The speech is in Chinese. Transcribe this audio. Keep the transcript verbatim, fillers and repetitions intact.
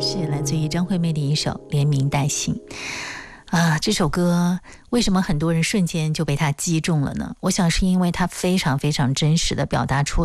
是来自于张惠妹的一首《连名带姓》啊，这首歌为什么很多人瞬间就被它击中了呢？我想是因为它非常非常真实的表达出